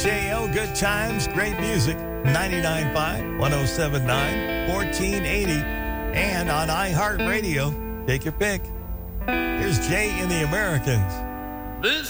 WJL, good times, great music. 99.5, 107.9, 1480. And on iHeartRadio, take your pick. Here's Jay and the Americans. This